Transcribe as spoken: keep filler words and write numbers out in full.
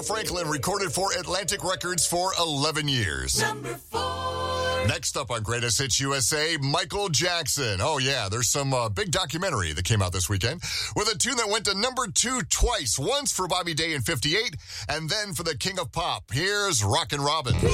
Franklin recorded for Atlantic Records for eleven years. Number four. Next up on Greatest Hits U S A, Michael Jackson. Oh, yeah, there's some uh, big documentary that came out this weekend with a tune that went to number two twice, once for Bobby Day in fifty-eight, and then for the King of Pop. Here's Rockin' Robin.